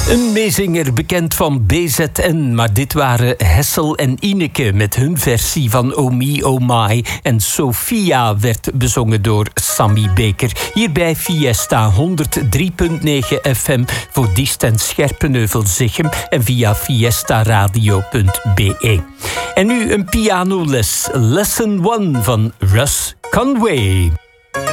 Een meezinger bekend van BZN, maar dit waren Hessel en Ineke met hun versie van Oh Me, Oh My. En Sophia werd bezongen door Sammy Baker. Hier bij Fiesta 103.9 FM voor Diest en Scherpenheuvel-Zichem en via fiestaradio.be. En nu een pianoles, Lesson 1 van Russ Conway.